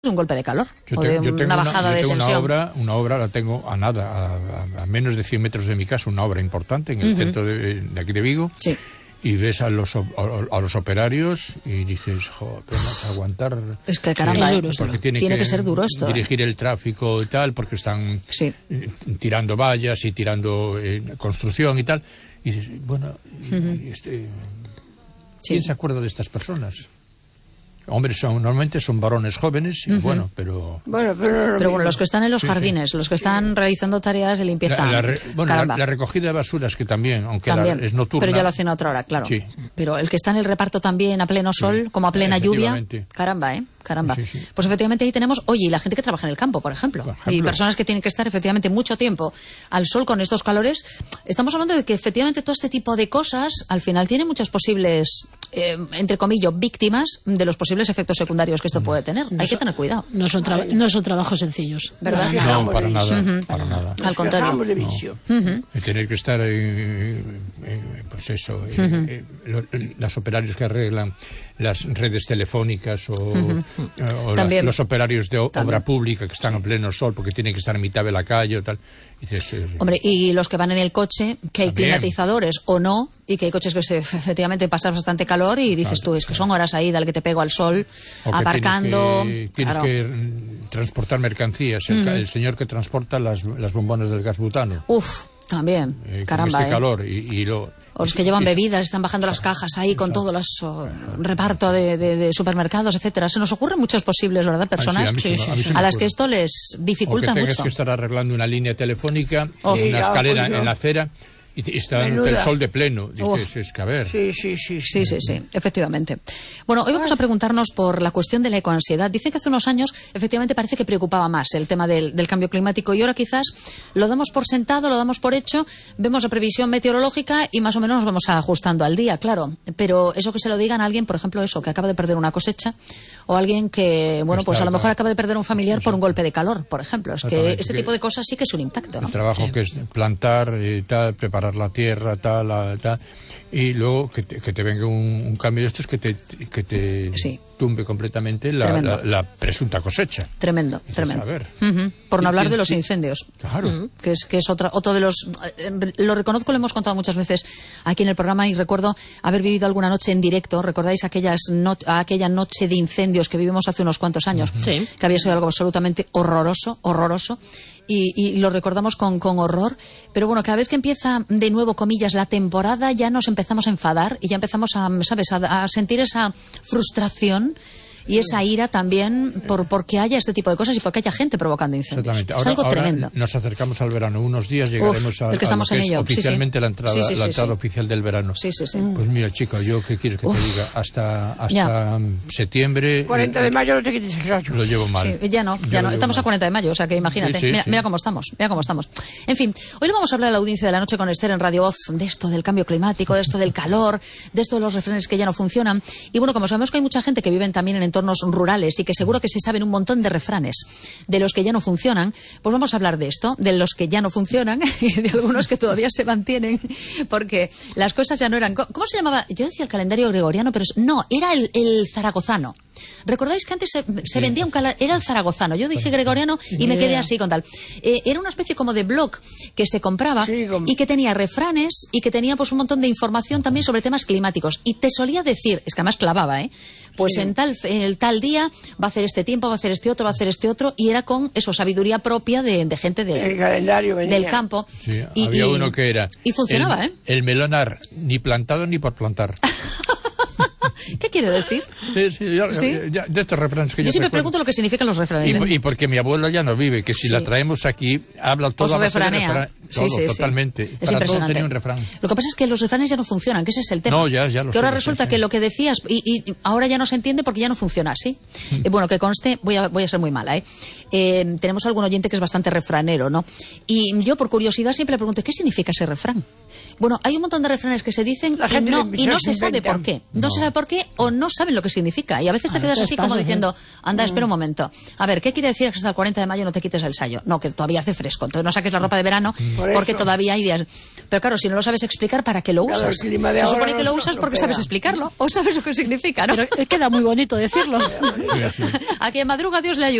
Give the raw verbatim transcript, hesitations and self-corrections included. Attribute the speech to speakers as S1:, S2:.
S1: un golpe de calor
S2: yo
S1: o de
S2: tengo, yo tengo
S1: una bajada
S2: una,
S1: de
S2: tengo
S1: tensión.
S2: Una obra, una obra la tengo a nada, a, a, a menos de cien metros de mi casa, una obra importante en el uh-huh. centro de, de aquí de Vigo.
S1: Sí.
S2: Y ves a los, a, a los operarios y dices, joder, aguantar.
S1: Es que caramba,
S2: eh,
S1: es duro,
S2: porque tiene,
S1: tiene
S2: que,
S1: que ser duro esto.
S2: Dirigir
S1: eh.
S2: el tráfico y tal, porque están
S1: sí.
S2: tirando vallas y tirando eh, construcción y tal. Y dices, bueno, uh-huh. este, ¿quién sí. se acuerda de estas personas? Hombres son, normalmente son varones jóvenes, y uh-huh. bueno, pero...
S1: Bueno, pero, pero bueno, los que están en los
S2: sí,
S1: jardines,
S2: sí.
S1: los que están realizando tareas de limpieza.
S2: La, la re, bueno, la, la recogida de basuras, que también, aunque
S1: también,
S2: la, es nocturna...
S1: Pero ya lo hacen a otra hora, claro.
S2: Sí.
S1: Pero el que está en el reparto también a pleno sol, sí. como a plena lluvia... Caramba, ¿eh? Caramba. Sí, sí. Pues efectivamente ahí tenemos, oye, y la gente que trabaja en el campo, por ejemplo, por ejemplo, y personas que tienen que estar efectivamente mucho tiempo al sol con estos calores. Estamos hablando de que efectivamente todo este tipo de cosas al final tiene muchas posibles, eh, entre comillas, víctimas de los posibles efectos secundarios que esto puede tener.
S3: No
S1: Hay
S3: so,
S1: que tener cuidado.
S3: No son, tra- no son trabajos sencillos.
S1: ¿Verdad?
S2: No, para nada, uh-huh. para nada.
S1: Al contrario.
S2: No. Uh-huh. Tener que estar, eh, eh, pues eso, eh, uh-huh. eh, lo, los operarios que arreglan las redes telefónicas o, uh-huh. o las, los operarios de o, obra pública que están sí. a pleno sol porque tienen que estar en mitad de la calle o tal. Y dices, eh,
S1: Hombre, y los que van en el coche, que hay también. climatizadores o no, y que hay coches que se, efectivamente pasan bastante calor y dices claro, tú, es que son horas ahí, dale que te pego al sol,
S2: o
S1: aparcando.
S2: Tienes que, tienes
S1: claro.
S2: que transportar mercancías, el, uh-huh. el señor que transporta las, las bombonas del gas butano.
S1: Uf, también,
S2: eh,
S1: caramba.
S2: Con este
S1: eh.
S2: calor y, y lo...
S1: O los que llevan bebidas, están bajando las cajas ahí con todo el oh, reparto de, de, de supermercados, etcétera. Se nos ocurren muchas posibles, ¿verdad? Personas
S2: Ay, sí, a, sí, sí,
S1: a las que esto les dificulta
S2: o que tengas
S1: mucho.
S2: que estar arreglando una línea telefónica,
S1: oh,
S2: una
S1: sí,
S2: escalera
S1: pues
S2: en la acera y está ante el sol de pleno. Dices, oh. es que a ver.
S1: Sí sí sí, sí, sí, sí, efectivamente. Bueno, hoy vamos a preguntarnos por la cuestión de la ecoansiedad. Dice que hace unos años, efectivamente, parece que preocupaba más el tema del, del cambio climático y ahora quizás lo damos por sentado, lo damos por hecho, vemos la previsión meteorológica y más o menos nos vamos ajustando al día, claro. Pero eso que se lo digan a alguien, por ejemplo, eso, que acaba de perder una cosecha o alguien que, bueno, pues a lo mejor acaba de perder un familiar por un golpe de calor, por ejemplo. Es que ese tipo de cosas sí que es un impacto, ¿no?
S2: El trabajo sí. que es plantar y tal, preparar la tierra, tal, tal, y luego que te, que te venga un, un cambio de estos que te, que te
S1: sí.
S2: tumbe completamente la, la, la presunta cosecha.
S1: Tremendo,
S2: Dices,
S1: tremendo.
S2: A ver.
S1: Uh-huh. Por no hablar de los incendios.
S2: Claro.
S1: Uh-huh. Que es, que es otra, otro de los... Lo reconozco, lo hemos contado muchas veces aquí en el programa y recuerdo haber vivido alguna noche en directo. ¿Recordáis aquellas no, aquella noche de incendios que vivimos hace unos cuantos años?
S3: Uh-huh. Sí.
S1: Que había sido algo absolutamente horroroso, horroroso. Y, y lo recordamos con, con horror. Pero bueno, cada vez que empieza de nuevo, comillas, la temporada, ya nos empezamos a enfadar y ya empezamos a, ¿sabes?, a, a sentir esa frustración y esa ira también por porque haya este tipo de cosas y porque haya gente provocando incendios.
S2: Exactamente.
S1: Es
S2: ahora,
S1: algo
S2: ahora
S1: tremendo.
S2: Nos acercamos al verano. Unos días llegaremos
S1: Uf,
S2: a,
S1: es que estamos
S2: a lo que
S1: en ello.
S2: es oficialmente
S1: sí, sí.
S2: la entrada,
S1: sí, sí,
S2: la entrada
S1: sí.
S2: oficial del verano.
S1: Sí, sí, sí.
S2: Pues mira, chico, yo qué quieres que Uf. te diga, hasta hasta septiembre.
S4: cuarenta de mayo no te quites el rollo.
S2: Lo llevo mal.
S1: Sí, ya no, ya no. Estamos mal. a cuarenta de mayo, o sea que imagínate. Sí, sí, mira, sí. mira cómo estamos, mira cómo estamos. En fin, hoy le vamos a hablar a la audiencia de la noche con Esther en Radio Voz de esto del cambio climático, de esto del calor, de esto de los refranes que ya no funcionan. Y bueno, como sabemos que hay mucha gente que vive también en entornos rurales y que seguro que se saben un montón de refranes de los que ya no funcionan, pues vamos a hablar de esto, de los que ya no funcionan y de algunos que todavía se mantienen, porque las cosas ya no eran... ¿Cómo se llamaba? Yo decía el calendario gregoriano, pero no, era el, el zaragozano. ¿Recordáis que antes se, se vendía un calendario? Era el zaragozano. Yo dije gregoriano y me quedé así con tal. Eh, era una especie como de blog que se compraba sí, como... y que tenía refranes y que tenía pues un montón de información también sobre temas climáticos. Y te solía decir, es que además clavaba, ¿eh? Pues sí. en tal en el tal día va a hacer este tiempo, va a hacer este otro, va a hacer este otro, y era con eso, sabiduría propia de, de gente de,
S4: el calendario
S1: del campo.
S2: Sí,
S1: y,
S2: había
S1: y,
S2: uno que era...
S1: Y funcionaba,
S2: el,
S1: ¿eh?
S2: El melonar, ni plantado ni por plantar.
S1: ¿Qué quiere decir?
S2: Sí, sí, yo,
S1: ¿Sí?
S2: Ya, de estos refranes que
S1: yo
S2: yo
S1: siempre
S2: recuerdo.
S1: pregunto lo que significan los refranes.
S2: Y,
S1: ¿eh?
S2: y porque mi abuelo ya no vive, que si sí. la traemos aquí, habla todo.
S1: Os refranea.
S2: Refran...
S1: Sí,
S2: todo,
S1: sí,
S2: totalmente.
S1: Sí. Es
S2: Para
S1: impresionante.
S2: todo tenía un refrán.
S1: Lo que pasa es que los refranes ya no funcionan, que ese es el tema.
S2: No, ya, ya lo
S1: que ahora
S2: sé,
S1: resulta
S2: sí,
S1: que
S2: sí.
S1: lo que decías, y, y ahora ya no se entiende porque ya no funciona así. Mm. Eh, bueno, que conste, voy a, voy a ser muy mala, ¿eh? ¿eh? Tenemos algún oyente que es bastante refranero, ¿no? Y yo, por curiosidad, siempre le pregunto, ¿qué significa ese refrán? Bueno, hay un montón de refranes que se dicen y no, y no se sabe por qué. No, no se sabe por qué o no saben lo que significa. Y a veces te quedas así como diciendo, anda, espera un momento. A ver, ¿qué quiere decir que hasta el cuarenta de mayo no te quites el sayo? No, que todavía hace fresco. Entonces no saques la ropa de verano porque todavía hay días. Pero claro, si no lo sabes explicar, ¿para qué lo usas? Claro, se supone que lo usas porque sabes explicarlo, o sabes lo que significa, ¿no?
S3: Pero queda muy bonito decirlo.
S1: A quien madruga, Dios le ayuda.